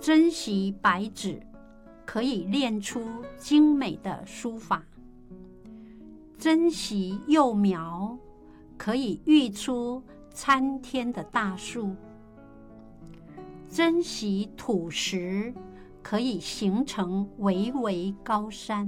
珍惜白纸，可以练出精美的书法；珍惜幼苗，可以育出参天的大树；珍惜土石，可以形成巍巍高山；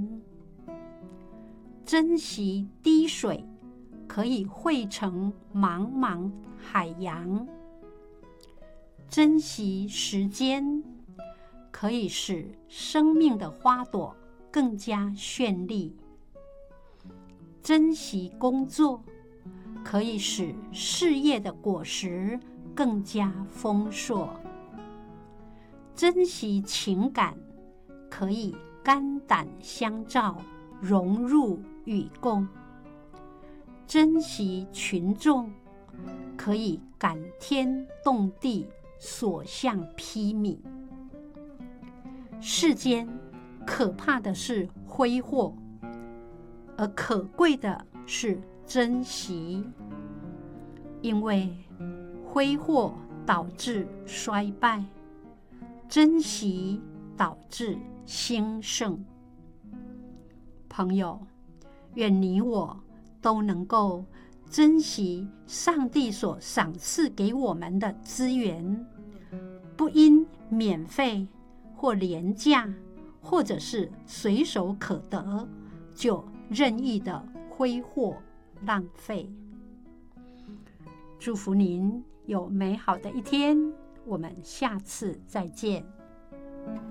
珍惜滴水，可以汇成茫茫海洋；珍惜时间，可以使生命的花朵更加绚丽；珍惜工作，可以使事业的果实更加丰硕；珍惜情感，可以肝胆相照，融入与共；珍惜群众，可以感天动地，所向披靡。世间可怕的是挥霍，而可贵的是珍惜。因为挥霍导致衰败，珍惜导致兴盛。朋友，愿你我都能够珍惜上帝所赏赐给我们的资源，不因免费或廉价，或者是随手可得，就任意的挥霍浪费。祝福您有美好的一天，我们下次再见。